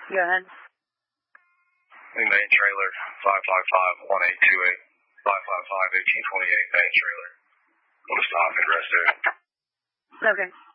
Go ahead. Main trailer, 555-1828, 555-1828, main trailer. I'm going to stop and rest there. Okay.